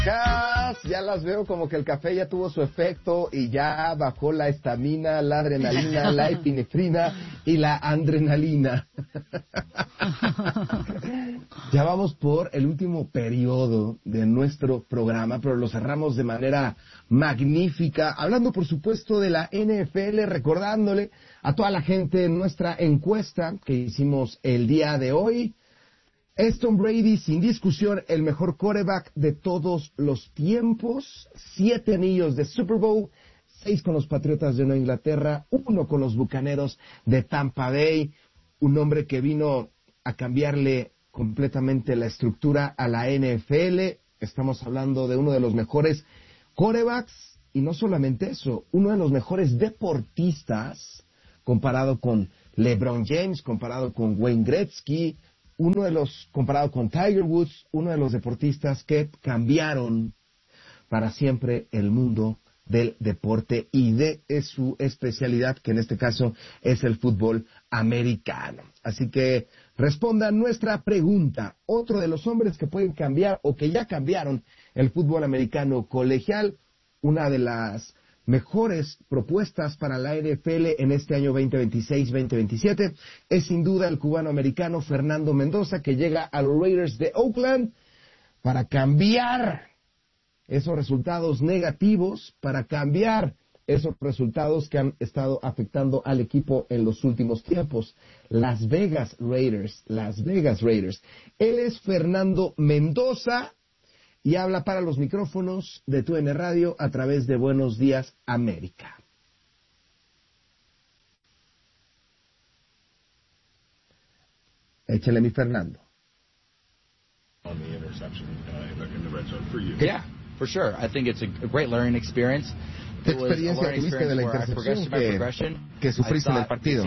Ya las veo como que el café ya tuvo su efecto y ya bajó la estamina, la adrenalina, la epinefrina y la adrenalina. Ya vamos por el último periodo de nuestro programa, pero lo cerramos de manera magnífica, hablando por supuesto de la NFL, recordándole a toda la gente nuestra encuesta que hicimos el día de hoy. ¿Es Tom Brady, sin discusión, el mejor quarterback de todos los tiempos? 7 anillos de Super Bowl, 6 con los Patriotas de Nueva Inglaterra, 1 con los Bucaneros de Tampa Bay. Un hombre que vino a cambiarle completamente la estructura a la NFL. Estamos hablando de uno de los mejores quarterbacks, y no solamente eso, uno de los mejores deportistas, comparado con LeBron James, comparado con Wayne Gretzky, comparado con Tiger Woods, uno de los deportistas que cambiaron para siempre el mundo del deporte y de su especialidad, que en este caso es el fútbol americano. Así que respondan nuestra pregunta. Otro de los hombres que pueden cambiar o que ya cambiaron el fútbol americano colegial, una de las mejores propuestas para la NFL en este año 2026-2027 es sin duda el cubano-americano Fernando Mendoza, que llega a los Raiders de Oakland para cambiar esos resultados negativos, para cambiar esos resultados que han estado afectando al equipo en los últimos tiempos. Las Vegas Raiders. Él es Fernando Mendoza y habla para los micrófonos de TUDN Radio a través de Buenos Días América. Échale, mi Fernando. On the interception in the red zone for you. Yeah, for sure. I think it's a great learning experience. ¿Qué experiencia tuviste de la intercepción que sufriste en el partido?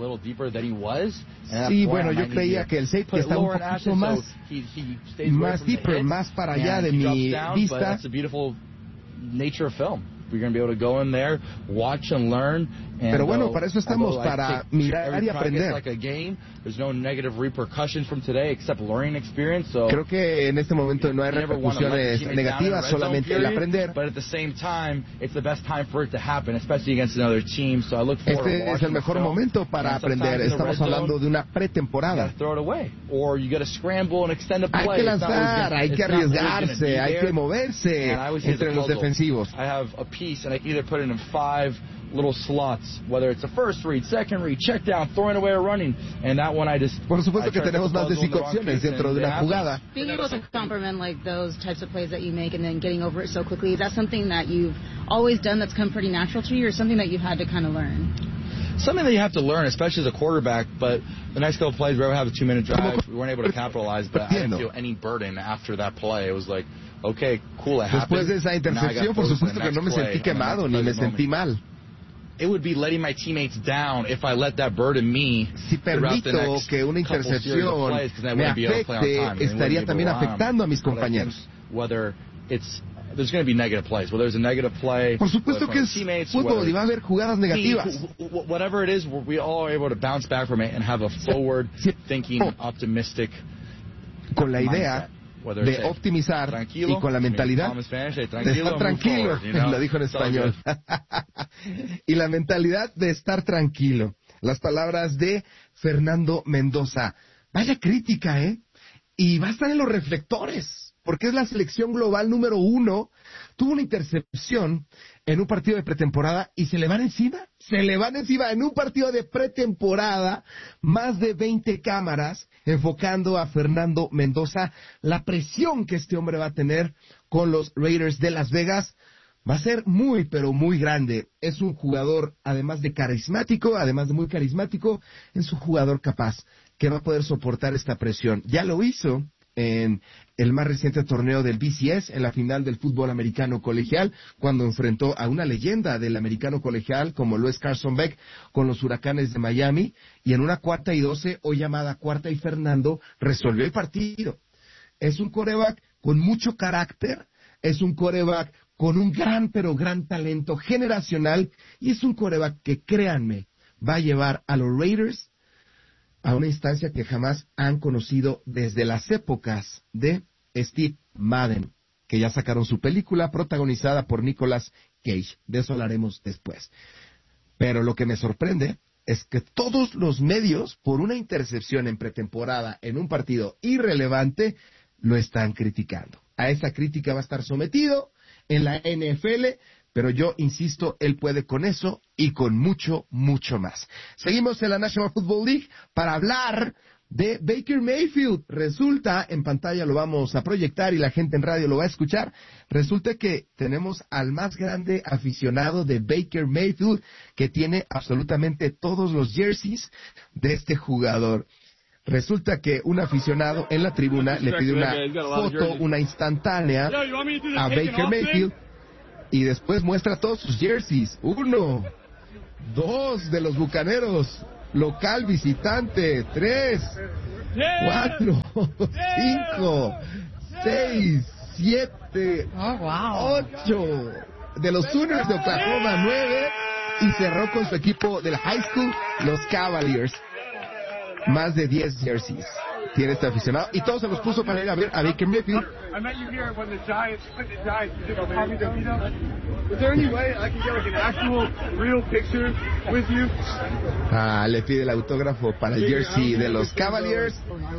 Sí, bueno, yo creía que el safety estaba un poquito más deeper, más para allá de mi vista. Pero bueno, para eso estamos, para mirar y aprender. Creo que en este momento no hay repercusiones negativas, solamente el aprender. Este es el mejor momento para aprender. Estamos hablando de una pretemporada. Hay que lanzar, hay que arriesgarse, hay que moverse entre los defensivos. Little slots, whether it's a first read, second read, check down, throwing away or running, and that one Por supuesto que tenemos más de 5 opciones dentro de una jugada. Being able to compliment like those types of plays that you make and then getting over it so quickly, is that something that you've always done that's come pretty natural to you, or something that you've had to kind of learn? Something that you have to learn, especially as a quarterback, but the next couple of plays, we were able to have a 2-minute drive. We weren't able to capitalize, but I didn't feel any burden after that play. It was like, okay, cool, it happened. Después de esa intercepción, por supuesto que no me sentí quemado, ni me sentí mal. It would be letting my teammates down if I let that burden me. Si permito que una intercepción me afecte, estaría también afectando a mis compañeros. Whether there's going to be negative plays. Whether there's a negative play, por supuesto que es fútbol y va a haber jugadas negativas. Whatever it is, we all are able to bounce back from it and have a forward-thinking, optimistic con la idea de optimizar y con la mentalidad de estar tranquilo, lo dijo en español, y la mentalidad de estar tranquilo. Las palabras de Fernando Mendoza. Vaya crítica, y va a estar en los reflectores, porque es la selección global número 1. Tuvo una intercepción en un partido de pretemporada y se le van encima en un partido de pretemporada, más de 20 cámaras enfocando a Fernando Mendoza. La presión que este hombre va a tener con los Raiders de Las Vegas va a ser muy, pero muy grande. Es un jugador, además de muy carismático, es un jugador capaz que va a poder soportar esta presión. Ya lo hizo en el más reciente torneo del BCS, en la final del fútbol americano colegial, cuando enfrentó a una leyenda del americano colegial como lo es Carson Beck con los Huracanes de Miami, y en una 4ª y 12, hoy llamada 4ª y Fernando, resolvió el partido. Es un quarterback con mucho carácter, es un quarterback con un gran, pero gran talento generacional, y es un quarterback que, créanme, va a llevar a los Raiders a una instancia que jamás han conocido desde las épocas de Steve Madden. que ya sacaron su película protagonizada por Nicolas Cage. De eso hablaremos después. Pero lo que me sorprende es que todos los medios, por una intercepción en pretemporada en un partido irrelevante, lo están criticando. A esa crítica va a estar sometido en la NFL, pero yo insisto, él puede con eso y con mucho, mucho más. Seguimos en la National Football League para hablar de Baker Mayfield. Resulta, en pantalla lo vamos a proyectar y la gente en radio lo va a escuchar, resulta que tenemos al más grande aficionado de Baker Mayfield, que tiene absolutamente todos los jerseys de este jugador. Resulta que un aficionado en la tribuna le pide una foto, una instantánea a Baker Mayfield y después muestra todos sus jerseys. 1, 2 de los Bucaneros, local visitante, 3, 4, 5, 6, 7, 8 de los Sooners de Oklahoma, 9, y cerró con su equipo del high school, los Cavaliers. Más de 10 jerseys tiene este aficionado y todos se los puso para ir a ver a Baker Mayfield. Le pide el autógrafo para el jersey de los Cavaliers.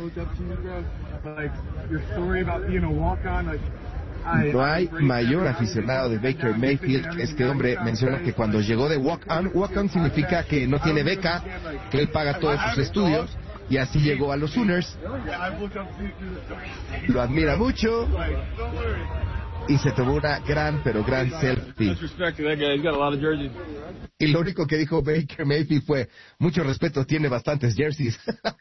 No hay mayor aficionado de Baker Mayfield. Este hombre menciona que cuando llegó de walk-on significa que no tiene beca, que él paga todos sus estudios, y así llegó a los Sooners. Lo admira mucho y se tomó una gran, pero gran selfie. Y lo único que dijo Baker Mayfield fue: mucho respeto, tiene bastantes jerseys.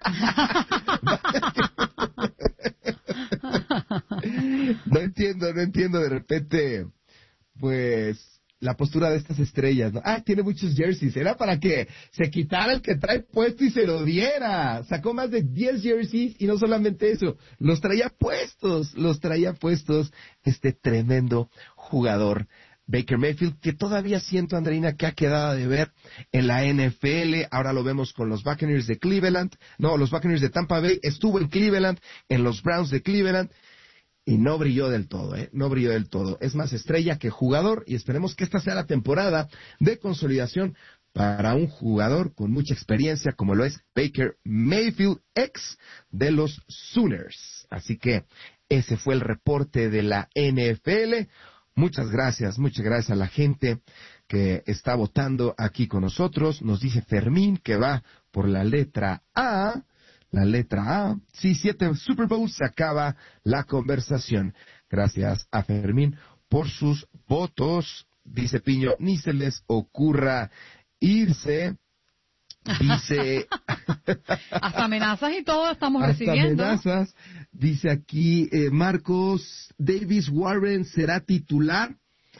No entiendo de repente, pues, la postura de estas estrellas, ¿no? Tiene muchos jerseys. Era para que se quitara el que trae puesto y se lo diera. Sacó más de 10 jerseys y no solamente eso, los traía puestos este tremendo jugador Baker Mayfield, que todavía siento, Andreina, que ha quedado de ver en la NFL. Ahora lo vemos con los Buccaneers de Cleveland. No, los Buccaneers de Tampa Bay. Estuvo en Cleveland, en los Browns de Cleveland. Y no brilló del todo, no brilló del todo. Es más estrella que jugador y esperemos que esta sea la temporada de consolidación para un jugador con mucha experiencia como lo es Baker Mayfield, ex de los Sooners. Así que ese fue el reporte de la NFL. Muchas gracias a la gente que está votando aquí con nosotros. Nos dice Fermín que va por la letra A. La letra A. Sí, 7 Super Bowls, se acaba la conversación. Gracias a Fermín por sus votos. Dice Piño, ni se les ocurra irse. Dice... Hasta amenazas y todo estamos recibiendo. Hasta amenazas. Dice aquí Marcos, Davis Warren será titular.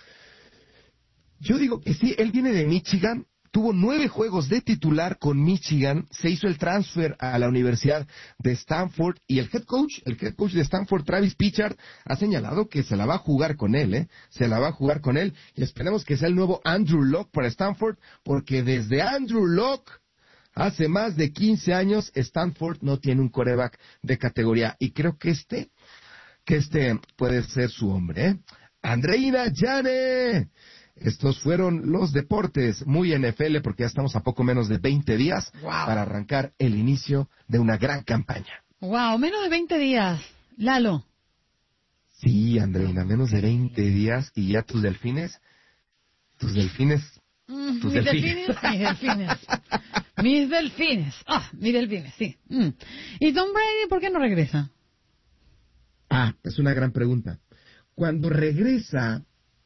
Yo digo que sí, él viene de Michigan. Tuvo 9 juegos de titular con Michigan, se hizo el transfer a la Universidad de Stanford y el head coach de Stanford, Travis Pritchard, ha señalado que se la va a jugar con él, se la va a jugar con él y esperemos que sea el nuevo Andrew Luck para Stanford, porque desde Andrew Luck, hace más de 15 años, Stanford no tiene un quarterback de categoría y creo que este puede ser su hombre, Andreina Llane. Estos fueron los deportes muy NFL porque ya estamos a poco menos de 20 días para arrancar el inicio de una gran campaña. ¡Wow! Menos de 20 días. Lalo. Sí, Andreina, menos de 20 días y ya tus delfines. Mis delfines. Mis delfines, sí. ¿Y Tom Brady por qué no regresa? Es una gran pregunta. Cuando regresa...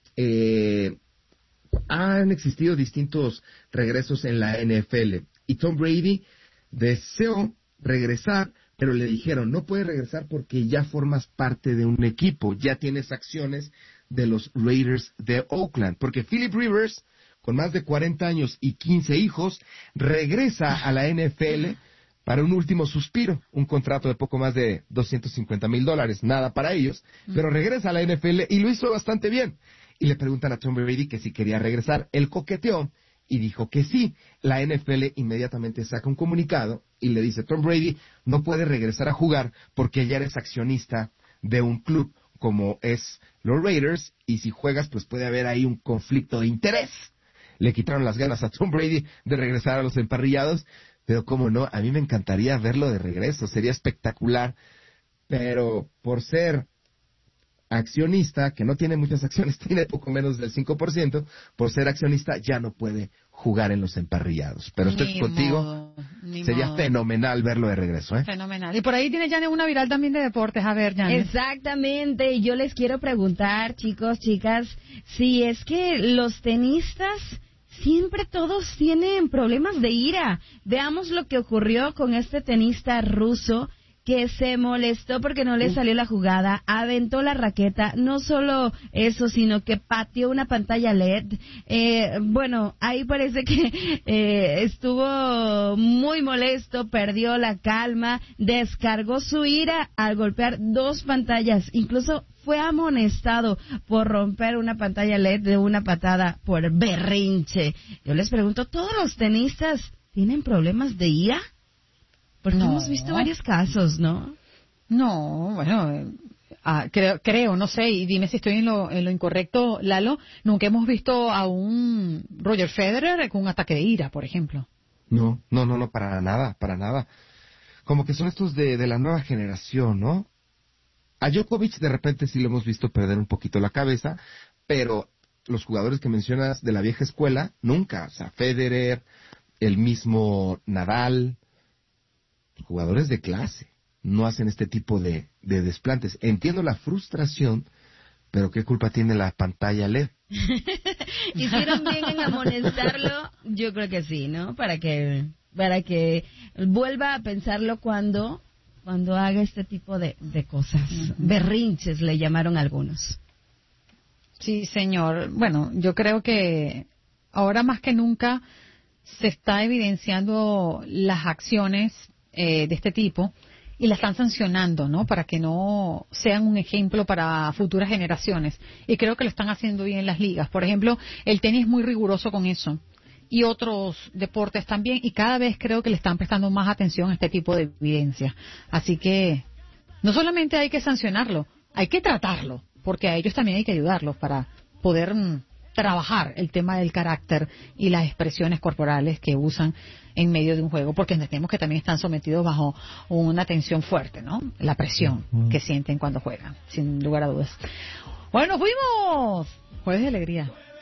han existido distintos regresos en la NFL y Tom Brady deseó regresar, pero le dijeron no puedes regresar porque ya formas parte de un equipo, ya tienes acciones de los Raiders de Oakland, porque Philip Rivers, con más de 40 años y 15 hijos, regresa a la NFL para un último suspiro, un contrato de poco más de $250,000, nada para ellos, pero regresa a la NFL y lo hizo bastante bien. Y le preguntan a Tom Brady que si quería regresar. Él coqueteó y dijo que sí. La NFL inmediatamente saca un comunicado y le dice, Tom Brady, no puede regresar a jugar porque ya eres accionista de un club como es los Raiders, y si juegas, pues puede haber ahí un conflicto de interés. Le quitaron las ganas a Tom Brady de regresar a los emparrillados, pero cómo no, a mí me encantaría verlo de regreso, sería espectacular, pero por ser accionista, que no tiene muchas acciones, tiene poco menos del 5%, por ser accionista ya no puede jugar en los emparrillados. Pero estoy contigo, sería fenomenal verlo de regreso, ¿eh? Fenomenal. Y por ahí tiene Janet una viral también de deportes. A ver, Janet. Exactamente. Yo les quiero preguntar, chicos, chicas, si es que los tenistas siempre todos tienen problemas de ira. Veamos lo que ocurrió con este tenista ruso que se molestó porque no le salió la jugada, aventó la raqueta, no solo eso, sino que pateó una pantalla LED. Bueno, ahí parece que estuvo muy molesto, perdió la calma, descargó su ira al golpear 2 pantallas, incluso fue amonestado por romper una pantalla LED de una patada por berrinche. Yo les pregunto, ¿todos los tenistas tienen problemas de ira? Porque hemos visto varios casos, ¿no? No, bueno, creo, no sé, y dime si estoy en lo incorrecto, Lalo, nunca hemos visto a un Roger Federer con un ataque de ira, por ejemplo. No, para nada. Como que son estos de la nueva generación, ¿no? A Djokovic de repente sí lo hemos visto perder un poquito la cabeza, pero los jugadores que mencionas de la vieja escuela, nunca. O sea, Federer, el mismo Nadal, jugadores de clase, no hacen este tipo de desplantes. Entiendo la frustración, pero ¿qué culpa tiene la pantalla LED? ¿Hicieron bien en amonestarlo? Yo creo que sí, ¿no? Para que vuelva a pensarlo cuando haga este tipo de cosas. Berrinches le llamaron algunos. Sí, señor. Bueno, yo creo que ahora más que nunca se está evidenciando las acciones de este tipo y la están sancionando, ¿no? Para que no sean un ejemplo para futuras generaciones. Y creo que lo están haciendo bien las ligas. Por ejemplo, el tenis es muy riguroso con eso. Y otros deportes también. Y cada vez creo que le están prestando más atención a este tipo de evidencia. Así que no solamente hay que sancionarlo, hay que tratarlo. Porque a ellos también hay que ayudarlos para poder trabajar el tema del carácter y las expresiones corporales que usan en medio de un juego, porque entendemos que también están sometidos bajo una tensión fuerte, ¿no? La presión que sienten cuando juegan, sin lugar a dudas. Bueno, nos fuimos. Jueves de alegría.